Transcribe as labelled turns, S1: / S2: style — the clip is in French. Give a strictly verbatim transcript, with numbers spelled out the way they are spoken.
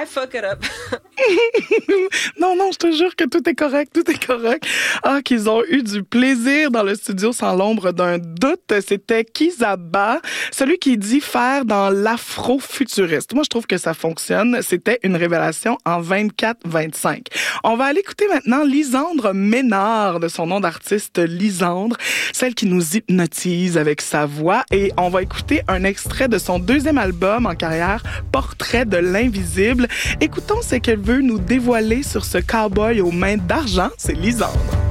S1: I fuck it up.
S2: Non, non, je te jure que tout est correct, tout est correct. Ah, qu'ils ont eu du plaisir dans le studio sans l'ombre d'un doute. C'était Kizaba, celui qui dit faire dans l'afro-futuriste. Moi, je trouve que ça fonctionne. C'était une révélation en vingt-quatre vingt-cinq. On va aller écouter maintenant Lisandre Ménard, de son nom d'artiste Lisandre, celle qui nous hypnotise avec sa voix. Et on va écouter un extrait de son deuxième album en carrière, Portrait de l'invisible. Écoutons ce qu'elle veut nous dévoiler sur ce cowboy aux mains d'argent. C'est Lisandre.